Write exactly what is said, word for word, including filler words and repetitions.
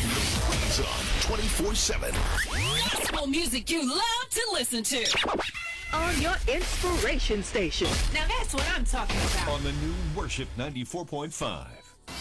Plays on twenty-four seven. Gospel music you love to listen to. On your inspiration station. Now that's what I'm talking about. On the new Worship ninety-four point five.